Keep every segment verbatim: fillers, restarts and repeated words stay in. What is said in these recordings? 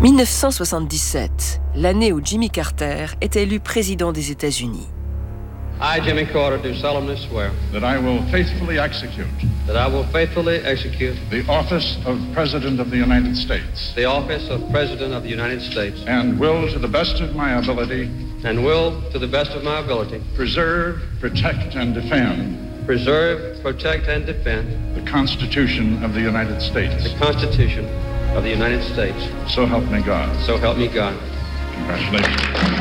mille neuf cent soixante-dix-sept, l'année où Jimmy Carter est élu président des États-Unis. I, Jimmy Carter, do solemnly swear that I will faithfully execute that I will faithfully execute the office of President of the United States the office of President of the United States and will, to the best of my ability, and will, to the best of my ability, preserve, protect, and defend preserve, protect, and defend the Constitution of the United States. the Constitution of the United States. So help me God. So help me God. Congratulations.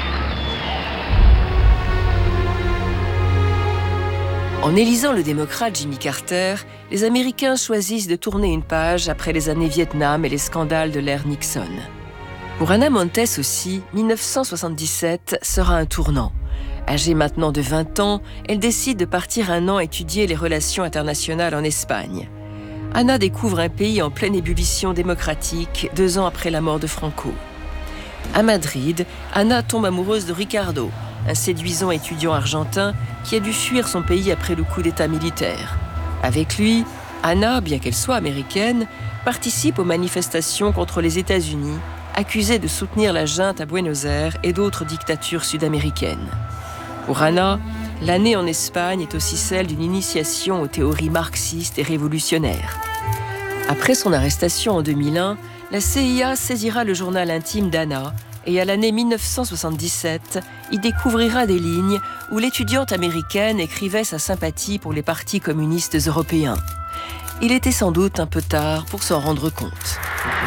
En élisant le démocrate Jimmy Carter, les Américains choisissent de tourner une page après les années Vietnam et les scandales de l'ère Nixon. Pour Ana Montes aussi, mille neuf cent soixante-dix-sept sera un tournant. Âgée maintenant de vingt ans, elle décide de partir un an étudier les relations internationales en Espagne. Ana découvre un pays en pleine ébullition démocratique deux ans après la mort de Franco. À Madrid, Ana tombe amoureuse de Ricardo, un séduisant étudiant argentin qui a dû fuir son pays après le coup d'État militaire. Avec lui, Ana, bien qu'elle soit américaine, participe aux manifestations contre les États-Unis, accusée de soutenir la junte à Buenos Aires et d'autres dictatures sud-américaines. Pour Ana, l'année en Espagne est aussi celle d'une initiation aux théories marxistes et révolutionnaires. Après son arrestation en deux mille un, la C I A saisira le journal intime d'Ana et à l'année mille neuf cent soixante-dix-sept, il découvrira des lignes où l'étudiante américaine écrivait sa sympathie pour les partis communistes européens. Il était sans doute un peu tard pour s'en rendre compte.